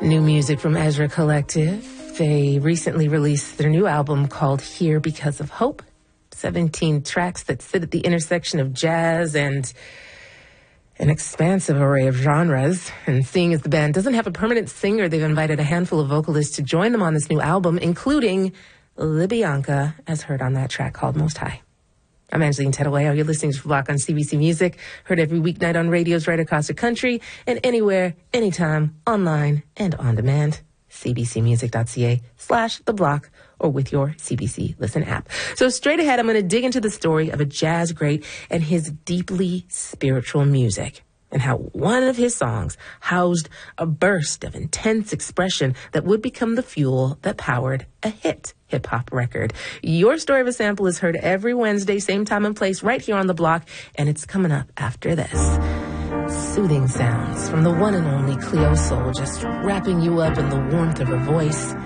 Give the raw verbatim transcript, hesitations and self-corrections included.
New music from Ezra Collective. They recently released their new album called Here Because of Hope. seventeen tracks that sit at the intersection of jazz and an expansive array of genres. And seeing as the band doesn't have a permanent singer, they've invited a handful of vocalists to join them on this new album, including Libianca, as heard on that track called Most High. I'm Angeline Tedaway. You're listening to Block on C B C Music, heard every weeknight on radios right across the country and anywhere, anytime, online and on demand. cbcmusic.ca slash the block or with your C B C Listen app. So straight ahead, I'm going to dig into the story of a jazz great and his deeply spiritual music, and how one of his songs housed a burst of intense expression that would become the fuel that powered a hit hip-hop record. Your Story of a Sample is heard every Wednesday, same time and place, right here on the block, and it's coming up after this. Soothing sounds from the one and only Cleo Sol, just wrapping you up in the warmth of her voice.